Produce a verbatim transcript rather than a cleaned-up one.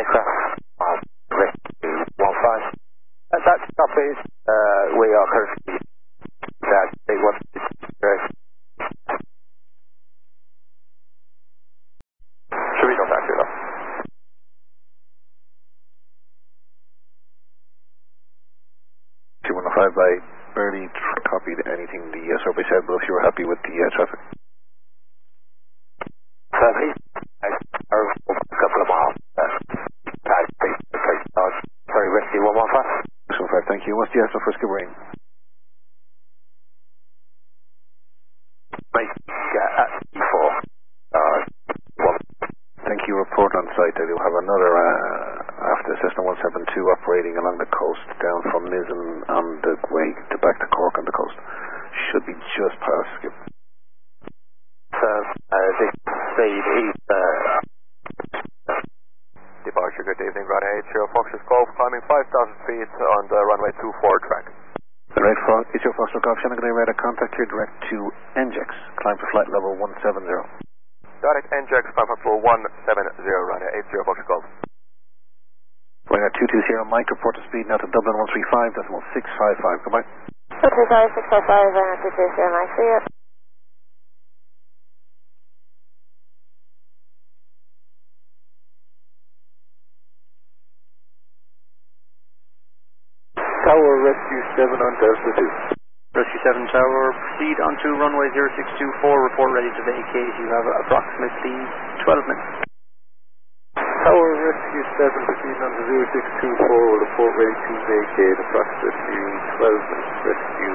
aircraft on rescue one five. Uh, that's copies. Uh, we are currently at eight one six. Should we contact you though? two one five, I barely tr- copied anything the uh, survey said, but if you were happy with the uh, traffic. Survey? A couple of miles. Uh, sorry, rescue one one five. six one five, thank you. What's the answer for skip rating? Mate, yeah, at four. Uh, one. Thank you. Report on site. I do have another uh, after Cessna one seven two operating along the coast down from Nizen on the way to back to Cork on the coast. Should be just past skip. So, uh, this speed is, uh, Departure, good evening, runway eight zero Foxtrot Golf, climbing five thousand feet on the runway two four track. Right, for it's your Foxtrot Golf, Shannon Gray Radar, contact here direct to N J X, climb for flight level one seven zero. Direct N J X, climb for level one seven zero, runway eight zero Foxtrot Golf. Runway two two zero, Mike, report to speed now to Dublin one three five, decimal six five five, goodbye. two two zero, six five five, and two two zero, Mike, see you. Tower, Rescue seven on Delta two. Rescue seven Tower, proceed onto runway zero six two four, report ready to vacate. You have approximately twelve minutes. Tower, Rescue seven, proceed on to zero six two four, will report ready to vacate approximately twelve minutes. Rescue